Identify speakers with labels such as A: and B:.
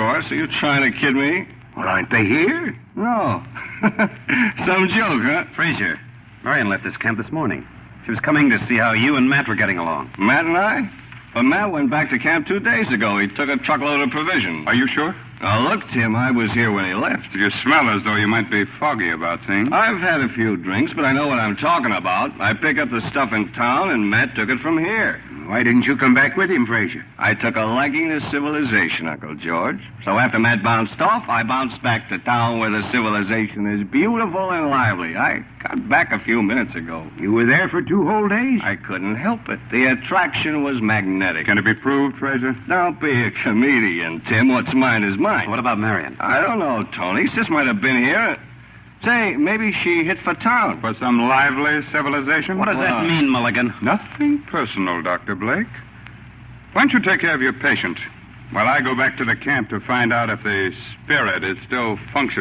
A: course. Are you trying to kid me?
B: Well, aren't they here?
A: No. Some joke, huh?
C: Frazier, Marion left this camp this morning. She was coming to see how you and Matt were getting along.
A: Matt and I? But Matt went back to camp 2 days ago. He took a truckload of provisions.
D: Are you sure?
A: Now, look, Tim, I was here when he left.
D: You smell as though you might be foggy about things.
A: I've had a few drinks, but I know what I'm talking about. I pick up the stuff in town, and Matt took it from here.
B: Why didn't you come back with him, Frazier?
A: I took a liking to civilization, Uncle George. So after Matt bounced off, I bounced back to town where the civilization is beautiful and lively. I got back a few minutes ago.
B: You were there for 2 whole days?
A: I couldn't help it. The attraction was magnetic.
D: Can it be proved, Frazier?
A: Don't be a comedian, Tim. What's mine is mine.
C: What about Marion?
A: I don't know, Tony. Sis might have been here. Say, maybe she hit for town.
D: For some lively civilization?
C: What does that mean, Mulligan?
D: Nothing personal, Dr. Blake. Why don't you take care of your patient while I go back to the camp to find out if the spirit is still functioning?